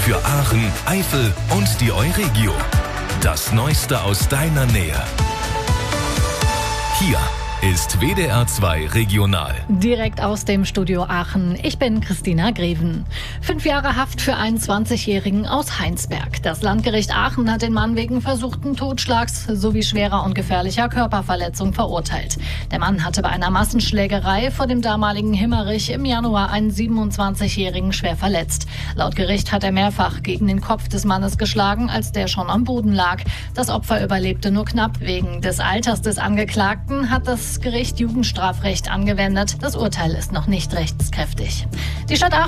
Für Aachen, Eifel und die Euregio. Das Neueste aus deiner Nähe. Hier ist WDR 2 Regional. Direkt aus dem Studio Aachen. Ich bin Christina Greven. 5 Jahre Haft für einen 20-Jährigen aus Heinsberg. Das Landgericht Aachen hat den Mann wegen versuchten Totschlags sowie schwerer und gefährlicher Körperverletzung verurteilt. Der Mann hatte bei einer Massenschlägerei vor dem damaligen Himmerich im Januar einen 27-Jährigen schwer verletzt. Laut Gericht hat er mehrfach gegen den Kopf des Mannes geschlagen, als der schon am Boden lag. Das Opfer überlebte nur knapp. Wegen des Alters des Angeklagten hat das Gericht Jugendstrafrecht angewendet. Das Urteil ist noch nicht rechtskräftig. Die Stadt Aachen